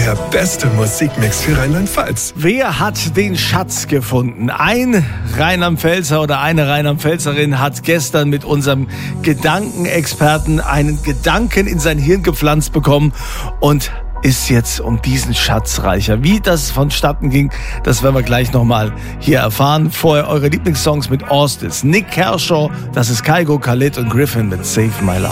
Der beste Musikmix für Rheinland-Pfalz. Wer hat den Schatz gefunden? Ein Rheinland-Pfälzer oder eine Rheinland-Pfälzerin hat gestern mit unserem Gedankenexperten einen Gedanken in sein Hirn gepflanzt bekommen und ist jetzt um diesen Schatz reicher. Wie das vonstatten ging, das werden wir gleich nochmal hier erfahren. Vorher eure Lieblingssongs mit Austis, Nick Kershaw, das ist Kygo, Khalid und Griffin mit Save My Love.